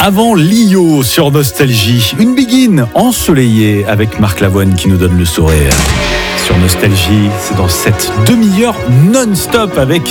Avant Lio sur Nostalgie, une begin ensoleillée avec Marc Lavoine qui nous donne le sourire. Sur Nostalgie, c'est dans cette demi-heure non-stop avec